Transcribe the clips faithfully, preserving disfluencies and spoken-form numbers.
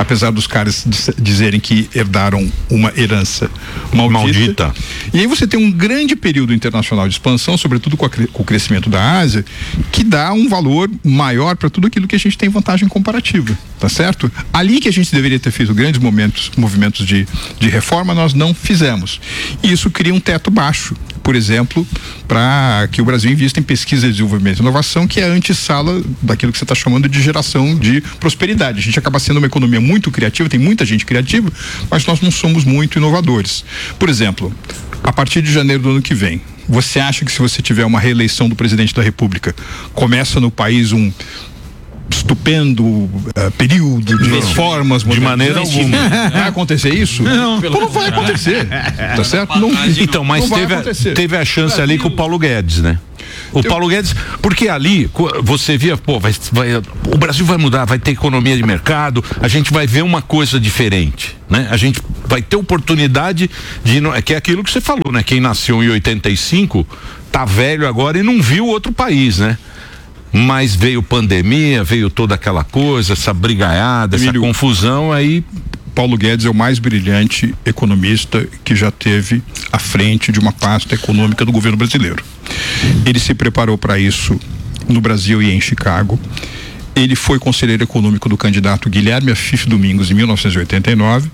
apesar dos caras dizerem que herdaram uma herança maldita. maldita. E aí você tem um grande período internacional de expansão, sobretudo com, a, com o crescimento da Ásia, que dá um valor maior para tudo aquilo que a gente tem vantagem comparativa, tá certo? Ali que a gente deveria ter feito grandes momentos, movimentos de, de reforma, nós não fizemos. E isso cria um teto baixo, por exemplo, para que o Brasil invista em pesquisa, desenvolvimento e inovação, que é a antessala daquilo que você está chamando de geração de prosperidade. A gente acaba sendo uma economia muito criativa, tem muita gente criativa, mas nós não somos muito inovadores. Por exemplo, a partir de janeiro do ano que vem, você acha que se você tiver uma reeleição do presidente da República, começa no país um estupendo uh, período de reformas de maneira alguma. Vai acontecer isso? Não, Pô, não vai acontecer. Tá certo? Não, então, mas não teve, teve a chance ali com o Paulo Guedes, né? O Eu... Paulo Guedes, porque ali você via, pô, vai, vai, o Brasil vai mudar, vai ter economia de mercado, a gente vai ver uma coisa diferente, né? A gente vai ter oportunidade de, que é aquilo que você falou, né? Quem nasceu em oitenta e cinco tá velho agora e não viu outro país, né? Mas veio pandemia, veio toda aquela coisa, essa brigaiada, Emílio, essa confusão, aí... Paulo Guedes é o mais brilhante economista que já teve à frente de uma pasta econômica do governo brasileiro. Ele se preparou para isso no Brasil e em Chicago. Ele foi conselheiro econômico do candidato Guilherme Afif Domingos em mil novecentos e oitenta e nove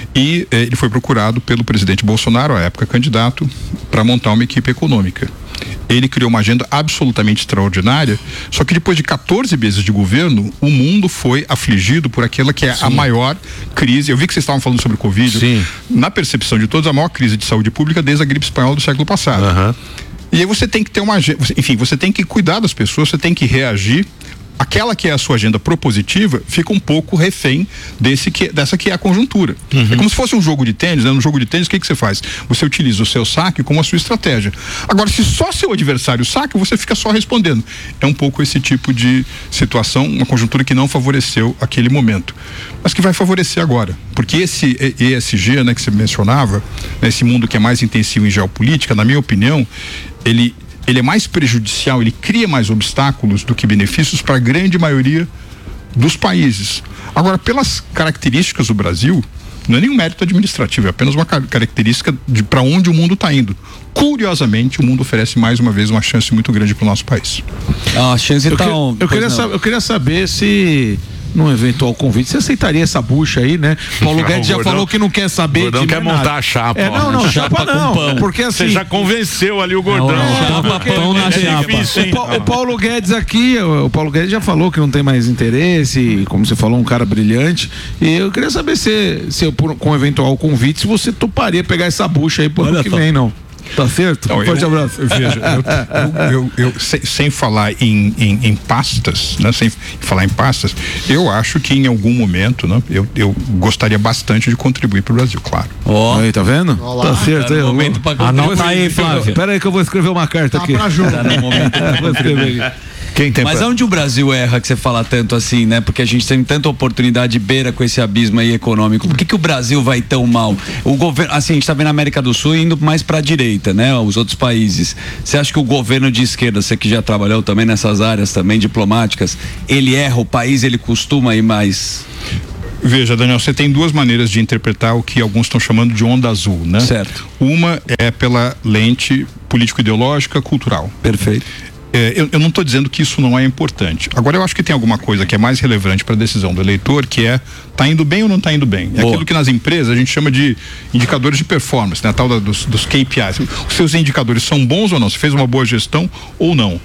e eh, ele foi procurado pelo presidente Bolsonaro, à época candidato, para montar uma equipe econômica. Ele criou uma agenda absolutamente extraordinária, só que depois de quatorze meses de governo, o mundo foi afligido por aquela que é Sim. a maior crise. Eu vi que vocês estavam falando sobre o Covid. Sim. Na percepção de todos, a maior crise de saúde pública desde a gripe espanhola do século passado. Uhum. E aí você tem que ter uma agenda, enfim, você tem que cuidar das pessoas, você tem que reagir. Aquela que é a sua agenda propositiva fica um pouco refém desse que, dessa que é a conjuntura. Uhum. É como se fosse um jogo de tênis, né? No jogo de tênis, o que que você faz? Você utiliza o seu saque como a sua estratégia. Agora, se só seu adversário saca, você fica só respondendo. É um pouco esse tipo de situação, uma conjuntura que não favoreceu aquele momento, mas que vai favorecer agora. Porque esse E S G, né, que você mencionava, né, esse mundo que é mais intensivo em geopolítica, na minha opinião, ele ele é mais prejudicial, ele cria mais obstáculos do que benefícios para a grande maioria dos países. Agora, pelas características do Brasil, não é nenhum mérito administrativo, é apenas uma característica de para onde o mundo está indo. Curiosamente, o mundo oferece mais uma vez uma chance muito grande para o nosso país. Ah, a chance está... Eu, que, eu, queria saber, eu queria saber se... num eventual convite, você aceitaria essa bucha aí, né? Paulo Guedes já Gordão, falou que não quer saber. Gordão de quer montar nada. a chapa. É, não, não, ó, chapa, chapa não. Com pão. Porque assim. Você já convenceu ali o Gordão. Não, não, chapa, porque, pão na é chapa. Difícil, o, pa, o Paulo Guedes aqui, o Paulo Guedes já falou que não tem mais interesse, como você falou, um cara brilhante. E eu queria saber se, se eu, por, com eventual convite, se você toparia pegar essa bucha aí pro ano que vem, não. Tá certo? Não, Forte eu, abraço. Veja, eu, eu, eu, eu sem, sem falar em, em, em pastas, né? Sem falar em pastas, eu acho que em algum momento, né? Eu, eu gostaria bastante de contribuir para o Brasil, claro. Ó, oh. Aí, tá vendo? Olá. Tá certo. Tá no momento para Anota aí, Flávio. Pera aí que eu vou escrever uma carta tá aqui. Pra tá no momento vou escrever aqui. Quem tem Mas pra... onde o Brasil erra que você fala tanto assim, né? Porque a gente tem tanta oportunidade de beira com esse abismo aí econômico. Por que que o Brasil vai tão mal? O governo, assim, a gente tá vendo a América do Sul indo mais pra direita, né? Os outros países. Você acha que o governo de esquerda, você que já trabalhou também nessas áreas também diplomáticas, ele erra, o país ele costuma ir mais... Veja, Daniel, você tem duas maneiras de interpretar o que alguns estão chamando de onda azul, né? Certo. Uma é pela lente político-ideológica cultural. Perfeito. É, eu, eu não estou dizendo que isso não é importante. Agora, eu acho que tem alguma coisa que é mais relevante para a decisão do eleitor, que é, tá indo bem ou não tá indo bem? É Boa. Aquilo que nas empresas a gente chama de indicadores de performance, né? A tal da, dos, dos K P Is. Os seus indicadores são bons ou não? Você fez uma boa gestão ou não?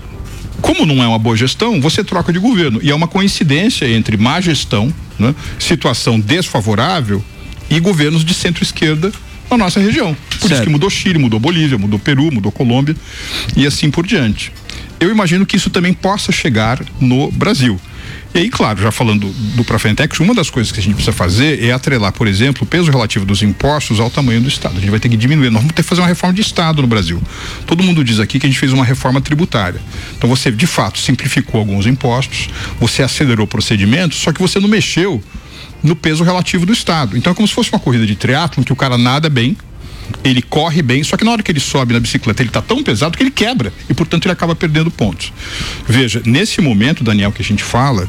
Como não é uma boa gestão, você troca de governo. E é uma coincidência entre má gestão, né, situação desfavorável e governos de centro-esquerda na nossa região. Por certo. Isso que mudou Chile, mudou Bolívia, mudou Peru, mudou Colômbia e assim por diante. Eu imagino que isso também possa chegar no Brasil. E aí, claro, já falando do, do Prafentex, uma das coisas que a gente precisa fazer é atrelar, por exemplo, o peso relativo dos impostos ao tamanho do Estado. A gente vai ter que diminuir, nós vamos ter que fazer uma reforma de Estado no Brasil. Todo mundo diz aqui que a gente fez uma reforma tributária. Então você, de fato, simplificou alguns impostos, você acelerou procedimentos, só que você não mexeu no peso relativo do Estado. Então é como se fosse uma corrida de triatlon que o cara nada bem, ele corre bem, só que na hora que ele sobe na bicicleta ele está tão pesado que ele quebra e portanto ele acaba perdendo pontos. Veja, nesse momento, Daniel, que a gente fala,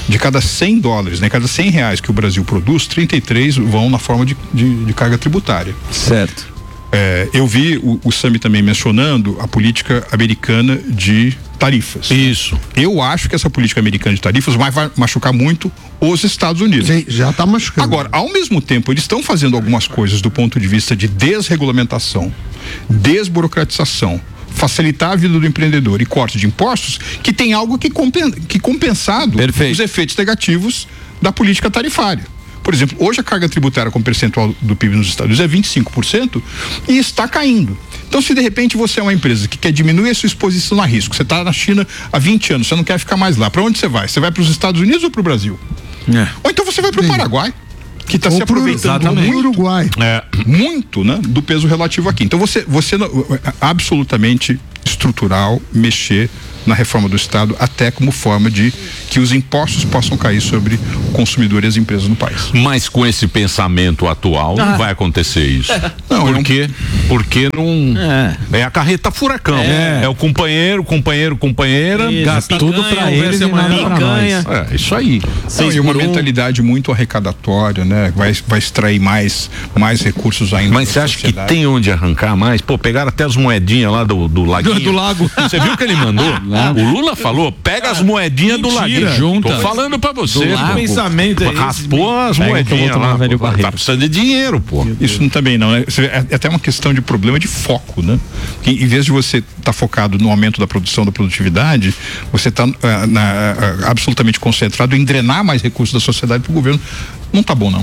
De cada cem dólares, né, cada cem reais que o Brasil produz, trinta e três vão na forma de, de, de carga tributária. Certo. É, eu vi o, o Sami também mencionando a política americana de tarifas. Isso. Eu acho que essa política americana de tarifas vai, vai machucar muito os Estados Unidos. Sim, já está machucando. Agora, ao mesmo tempo, eles estão fazendo algumas coisas do ponto de vista de desregulamentação, desburocratização, facilitar a vida do empreendedor e corte de impostos, que tem algo que, compen que compensado Perfeito. os efeitos negativos da política tarifária. Por exemplo, hoje a carga tributária como percentual do P I B nos Estados Unidos é vinte e cinco por cento e está caindo. Então, se de repente você é uma empresa que quer diminuir a sua exposição a risco, você está na China há vinte anos, você não quer ficar mais lá, para onde você vai? Você vai para os Estados Unidos ou para o Brasil? É. Ou então você vai para o Paraguai, que está se aproveitando pro, muito, Uruguai. É, muito, né, do peso relativo aqui. Então você, você absolutamente estrutural mexer na reforma do Estado, até como forma de que os impostos possam cair sobre o consumidor e as empresas no país. Mas com esse pensamento atual ah. não vai acontecer isso. Não, Por quê? Porque não é. é a carreta furacão. É. é o companheiro, companheiro, companheira, isso, gasta tudo para eles e nada pra nós. É, isso aí. Não, e uma mentalidade muito arrecadatória, né? Vai, vai extrair mais, mais recursos ainda. Mas você acha que tem onde arrancar mais? Pô, pegaram até as moedinhas lá do, do laguinho. Do, do lago. Você viu o que ele mandou? O Lula falou, pega as moedinhas Mentira. do laguinho. Junta. Tô falando pra você. O pensamento é raspou as moedinhas lá. Pô, tá precisando de dinheiro, pô. Isso não, também não, né? É até uma questão de problema de foco, né? Que, em vez de você estar tá focado no aumento da produção, da produtividade, você está uh, uh, absolutamente concentrado em drenar mais recursos da sociedade para o governo. Não tá bom, não.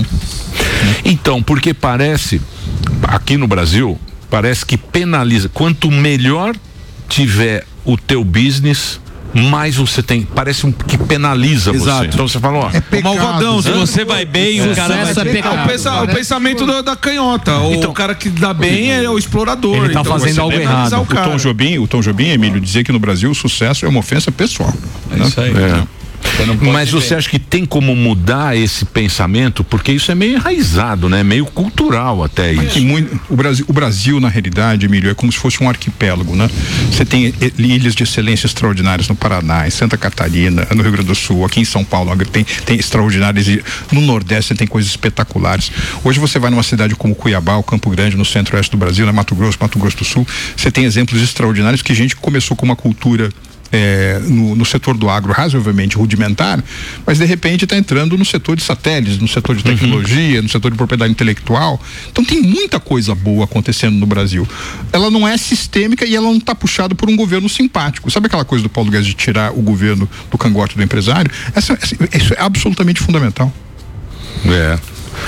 Então, porque parece, aqui no Brasil, parece que penaliza. Quanto melhor tiver o teu business, mais você tem, parece um, que penaliza Exato. você. Então você fala, ó, é pecado, o malvadão, se né? você vai bem, é. o cara vai é pecado. O, pensa, o pensamento do, da canhota. Então, o cara que dá bem é o explorador. Ele tá então, fazendo algo errado. O, o Tom Jobim, o Tom Jobim, Emílio, dizia que no Brasil o sucesso é uma ofensa pessoal. É né? isso aí. É. Mas você acha que tem como mudar esse pensamento? Porque isso é meio enraizado, né? Meio cultural até isso. Tem muito, o, Brasil, o Brasil, na realidade, Emílio, é como se fosse um arquipélago, né? Você tem ilhas de excelência extraordinárias no Paraná, em Santa Catarina, no Rio Grande do Sul, aqui em São Paulo, tem, tem extraordinárias, no Nordeste tem coisas espetaculares. Hoje você vai numa cidade como Cuiabá, o Campo Grande, no centro-oeste do Brasil, né? Mato Grosso, Mato Grosso do Sul, você tem exemplos extraordinários que gente que começou com uma cultura É, no, no setor do agro razoavelmente rudimentar, mas de repente está entrando no setor de satélites, no setor de tecnologia, uhum. no setor de propriedade intelectual. Então tem muita coisa boa acontecendo no Brasil. Ela não é sistêmica e ela não está puxada por um governo simpático. Sabe aquela coisa do Paulo Guedes de tirar o governo do cangote do empresário? Essa, isso é absolutamente fundamental. É.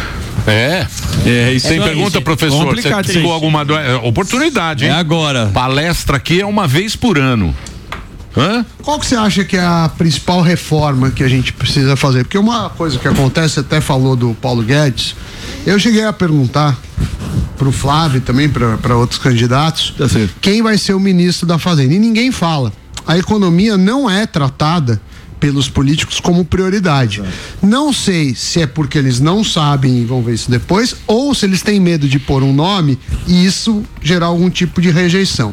É, é isso. Tem é pergunta, isso. professor? Você pegou alguma do... é, oportunidade, hein? É agora. Palestra aqui é uma vez por ano. Hã? Qual que você acha que é a principal reforma que a gente precisa fazer? Porque uma coisa que acontece, você até falou do Paulo Guedes, eu cheguei a perguntar pro Flávio também, para outros candidatos, tá certo. Quem vai ser o ministro da Fazenda, e ninguém fala. A economia não é tratada pelos políticos como prioridade. Não sei se é porque eles não sabem e vão ver isso depois, ou se eles têm medo de pôr um nome e isso gerar algum tipo de rejeição.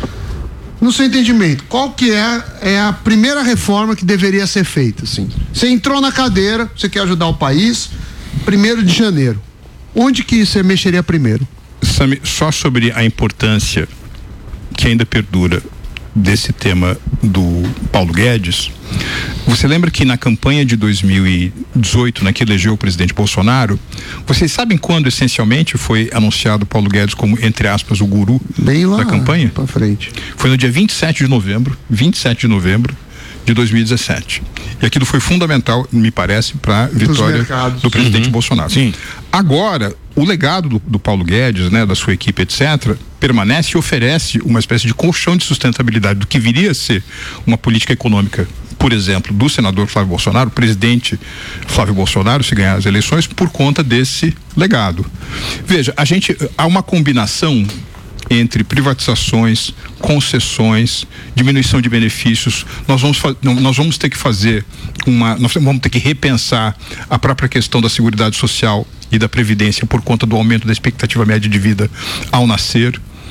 No seu entendimento, qual que é, é a primeira reforma que deveria ser feita? Assim? Você entrou na cadeira, você quer ajudar o país, primeiro de janeiro. Onde que você mexeria primeiro? Só sobre a importância que ainda perdura desse tema do Paulo Guedes, você lembra que na campanha de dois mil e dezoito, né, que elegeu o presidente Bolsonaro, vocês sabem quando essencialmente foi anunciado Paulo Guedes como, entre aspas, o guru Bem lá da campanha? Pra frente. Foi no dia vinte e sete de novembro, vinte e sete de novembro de dois mil e dezessete. E aquilo foi fundamental, me parece, para a vitória do presidente uhum. Bolsonaro. Sim. Agora, o legado do, do Paulo Guedes, né, da sua equipe, etcétera, permanece e oferece uma espécie de colchão de sustentabilidade do que viria a ser uma política econômica, por exemplo, do senador Flávio Bolsonaro, presidente Flávio Bolsonaro, se ganhar as eleições, por conta desse legado. Veja, a gente, há uma combinação entre privatizações, concessões, diminuição de benefícios. Nós vamos, nós vamos ter que fazer uma, nós vamos ter que repensar a própria questão da Seguridade Social e da Previdência por conta do aumento da expectativa média de vida ao nascer.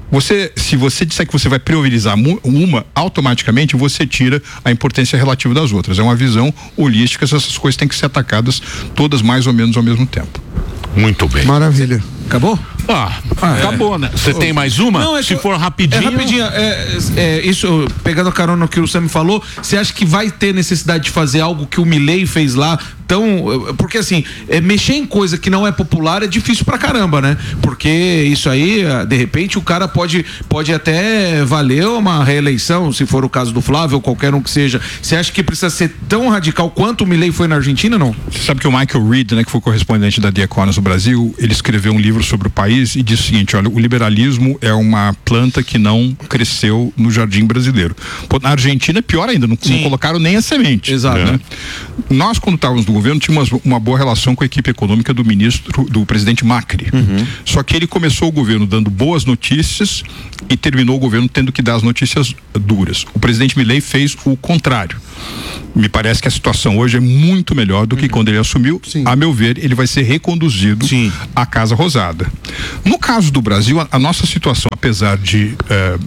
Você, se você disser que você vai priorizar uma, automaticamente você tira a importância relativa das outras. É uma visão holística, essas coisas têm que ser atacadas todas mais ou menos ao mesmo tempo. Muito bem. Maravilha. Acabou? Ah, ah acabou, é. né? Você tem mais uma? Não, é Se que, for rapidinho. É rapidinho. É, é, isso, pegando a carona no que o Sam me falou, você acha que vai ter necessidade de fazer algo que o Milei fez lá? Tão, porque assim, é, mexer em coisa que não é popular é difícil pra caramba, né? Porque isso aí, de repente, o cara pode, pode até valer uma reeleição, se for o caso do Flávio ou qualquer um que seja. Você acha que precisa ser tão radical quanto o Milei foi na Argentina, não? Você sabe que o Michael Reed, né, que foi correspondente da The Economist no Brasil, ele escreveu um livro sobre o país e disse o seguinte: olha, o liberalismo é uma planta que não cresceu no jardim brasileiro. Pô, na Argentina, pior ainda, não, não colocaram nem a semente. Exato. Né? Nós, quando estávamos no governo, tínhamos uma boa relação com a equipe econômica do ministro, do presidente Macri. Uhum. Só que ele começou o governo dando boas notícias e terminou o governo tendo que dar as notícias duras. O presidente Milei fez o contrário. Me parece que a situação hoje é muito melhor do que uhum. quando ele assumiu. Sim. A meu ver, ele vai ser reconduzido Sim. à Casa Rosada. No caso do Brasil, a, a nossa situação, apesar de uh,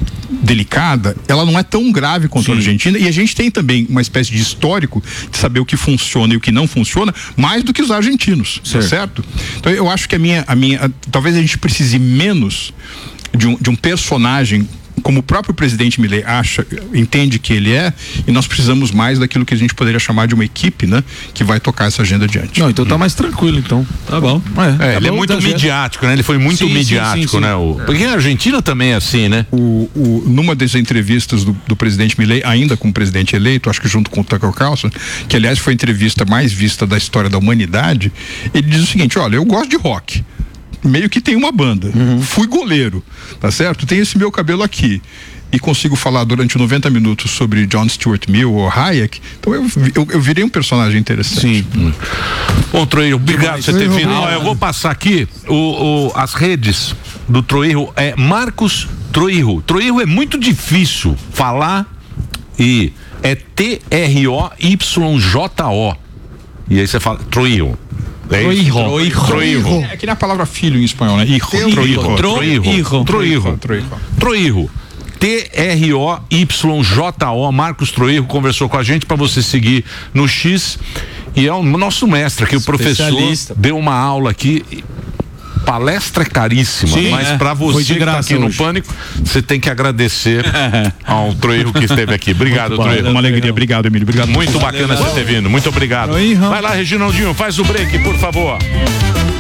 delicada, ela não é tão grave quanto Sim. a Argentina, e a gente tem também uma espécie de histórico de saber o que funciona e o que não funciona, mais do que os argentinos, certo? certo? Então eu acho que a minha, a minha, a, talvez a gente precise menos de um, de um personagem como o próprio presidente Milei acha, entende que ele é, e nós precisamos mais daquilo que a gente poderia chamar de uma equipe, né, que vai tocar essa agenda adiante. Não, então tá mais tranquilo, então. Tá bom. É, é, ele é muito midiático, né? Ele foi muito sim, midiático, sim, sim, né? O, porque a Argentina também é assim, né? O, o, numa das entrevistas do, do presidente Milei, ainda como presidente eleito, acho que junto com o Tucker Carlson, que aliás foi a entrevista mais vista da história da humanidade, ele diz o seguinte: olha, eu gosto de rock. Meio que tem uma banda. Uhum. Fui goleiro, tá certo? Tenho esse meu cabelo aqui. E consigo falar durante noventa minutos sobre John Stuart Mill ou Hayek. Então eu, eu, eu virei um personagem interessante. Sim. Hum. Bom, Troirro, obrigado por você ter vindo. Ah, eu vou passar aqui o, o, as redes do Troirro. É Marcos Troirro. Troirro é muito difícil falar e é T R O Y J O. E aí você fala Troirro. Troirro. Troirro. É que nem a palavra filho em espanhol, né? Hijo. Troirro. Troirro. Troirro. Troirro. T R O Y J O. Marcos Troirro conversou com a gente, para você seguir no X. E é o nosso mestre aqui, o professor. Deu uma aula aqui. Palestra caríssima, Sim, mas é. para você que está aqui hoje. no Pânico, você tem que agradecer ao Troirro que esteve aqui. Obrigado, Troirro. Uma alegria, obrigado, Emílio. Obrigado. Muito bacana você ter vindo, muito obrigado. Vai lá, Reginaldinho, faz o break, por favor.